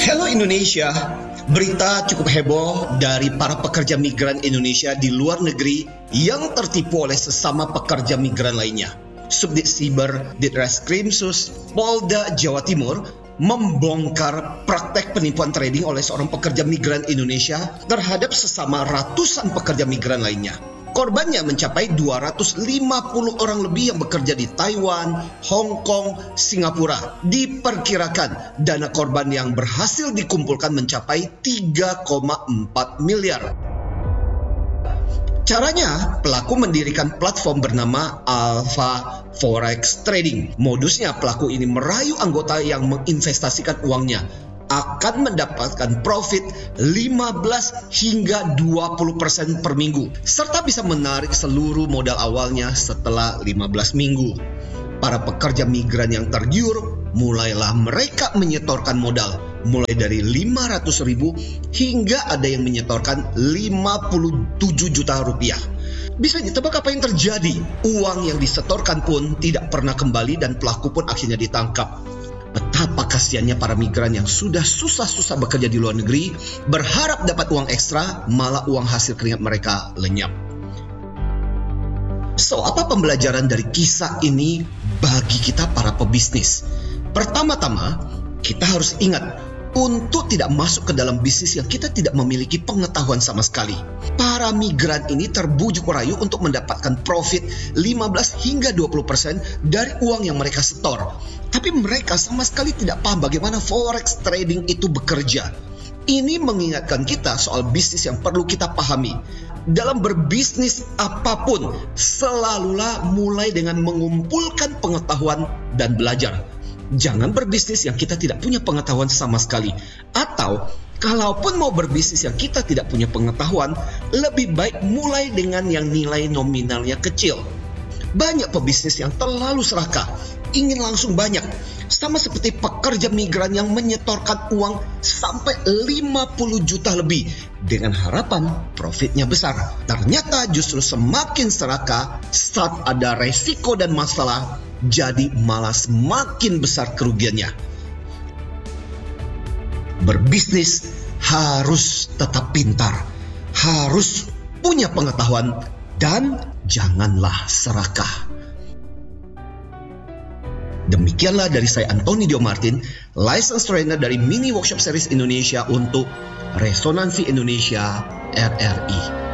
Hello Indonesia, berita cukup heboh dari para pekerja migran Indonesia di luar negeri yang tertipu oleh sesama pekerja migran lainnya. Subdit Siber Ditreskrimsus Polda Jawa Timur membongkar praktek penipuan trading oleh seorang pekerja migran Indonesia terhadap sesama ratusan pekerja migran lainnya. Korbannya mencapai 250 orang lebih yang bekerja di Taiwan, Hong Kong, Singapura. Diperkirakan dana korban yang berhasil dikumpulkan mencapai 3,4 miliar. Caranya, pelaku mendirikan platform bernama Alpha Forex Trading. Modusnya, pelaku ini merayu anggota yang menginvestasikan uangnya akan mendapatkan profit 15 hingga 20% per minggu, serta bisa menarik seluruh modal awalnya setelah 15 minggu. Para pekerja migran yang tergiur, mulailah mereka menyetorkan modal, mulai dari 500.000 hingga ada yang menyetorkan 57 juta rupiah. Bisa ditebak apa yang terjadi? Uang yang disetorkan pun tidak pernah kembali dan pelaku pun akhirnya ditangkap. Betapa kasihannya para migran yang sudah susah-susah bekerja di luar negeri, berharap dapat uang ekstra, malah uang hasil keringat mereka lenyap. So, apa pembelajaran dari kisah ini bagi kita para pebisnis? Pertama-tama, kita harus ingat untuk tidak masuk ke dalam bisnis yang kita tidak memiliki pengetahuan sama sekali. Para migran ini terbujuk rayu untuk mendapatkan profit 15 hingga 20% dari uang yang mereka setor. Tapi mereka sama sekali tidak paham bagaimana forex trading itu bekerja. Ini mengingatkan kita soal bisnis yang perlu kita pahami. Dalam berbisnis apapun, selalulah mulai dengan mengumpulkan pengetahuan dan belajar. Jangan berbisnis yang kita tidak punya pengetahuan sama sekali. Atau, kalaupun mau berbisnis yang kita tidak punya pengetahuan, lebih baik mulai dengan yang nilai nominalnya kecil. Banyak pebisnis yang terlalu serakah, ingin langsung banyak. Sama seperti pekerja migran yang menyetorkan uang sampai 50 juta lebih dengan harapan profitnya besar. Ternyata justru semakin serakah, saat ada resiko dan masalah, jadi malah semakin besar kerugiannya. Berbisnis harus tetap pintar, harus punya pengetahuan, dan janganlah serakah. Demikianlah dari saya Antoni Dio Martin, Licensed Trainer dari Mini Workshop Series Indonesia untuk Resonansi Indonesia RRI.